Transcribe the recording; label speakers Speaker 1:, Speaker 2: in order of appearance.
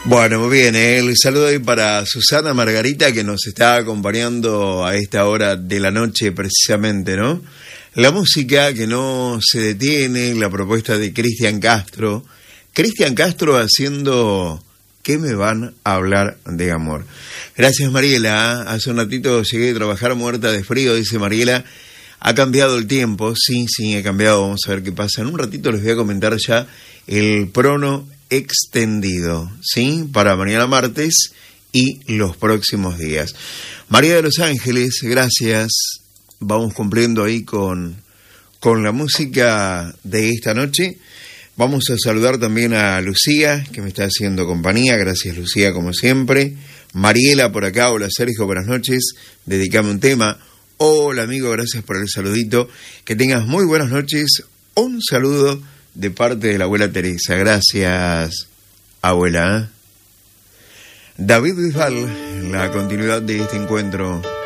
Speaker 1: Bueno, muy bien, el saludo ahí para Susana Margarita, que nos está acompañando a esta hora de la noche precisamente, ¿no? La música que no se detiene, la propuesta de Cristian Castro. Cristian Castro haciendo ¿Qué me van a hablar de amor? Gracias, Mariela. Hace un ratito llegué a trabajar muerta de frío, dice Mariela. Ha cambiado el tiempo, sí, ha cambiado, vamos a ver qué pasa. En un ratito les voy a comentar ya el prono extendido, ¿sí? Para mañana martes y los próximos días. María de los Ángeles, gracias. Vamos cumpliendo ahí con la música de esta noche. Vamos a saludar también a Lucía, que me está haciendo compañía. Gracias, Lucía, como siempre. Mariela por acá. Hola, Sergio, buenas noches. Dedicame un tema. Hola, amigo, gracias por el saludito. Que tengas muy buenas noches. Un saludo de parte de la abuela Teresa. Gracias, abuela. David Bisbal, la continuidad de este encuentro.